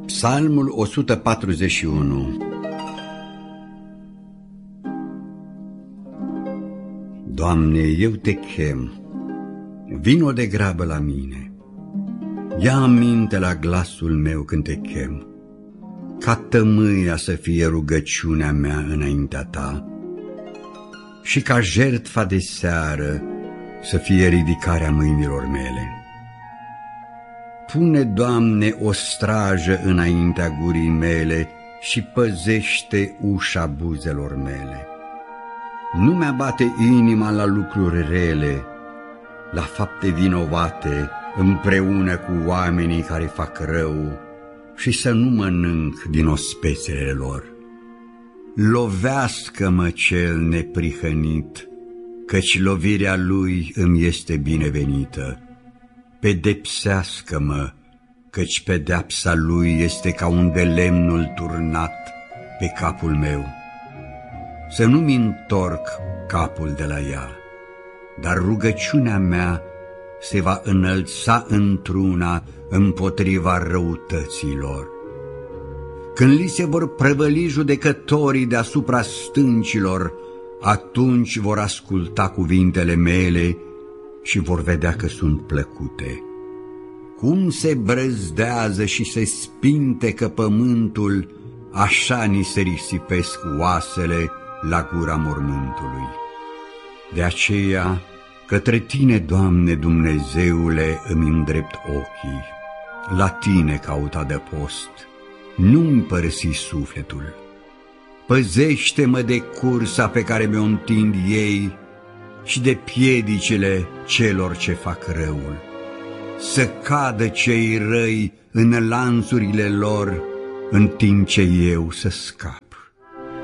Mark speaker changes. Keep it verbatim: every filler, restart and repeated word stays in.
Speaker 1: Psalmul o sută patruzeci și unu. Doamne, eu te chem, vino de grabă la mine, ia aminte la glasul meu când te chem, ca tămâia să fie rugăciunea mea înaintea ta și ca jertfa de seară să fie ridicarea mâinilor mele. Pune, Doamne, o strajă înaintea gurii mele și păzește ușa buzelor mele. Nu mi-abate inima la lucruri rele, la fapte vinovate, împreună cu oamenii care fac rău, și să nu mănânc din ospețele lor. Lovească-mă cel neprihănit, căci lovirea lui îmi este binevenită. Pedepsească-mă, căci pedeapsa lui este ca un de lemnul turnat pe capul meu. Să nu-mi întorc capul de la ea, dar rugăciunea mea se va înălța într-una împotriva răutăților. Când li se vor prăvăli judecătorii deasupra stâncilor, atunci vor asculta cuvintele mele și vor vedea că sunt plăcute. Cum se brăzdează și se spintecă pământul, așa ni se risipesc oasele la gura mormântului. De aceea, către Tine, Doamne Dumnezeule, îmi îndrept ochii, la Tine caut adăpost, nu-mi părăsi sufletul. Păzește-mă de cursa pe care mi-o întind ei și de piedicile celor ce fac răul. Să cadă cei răi în lanțurile lor, în timp ce eu să scap.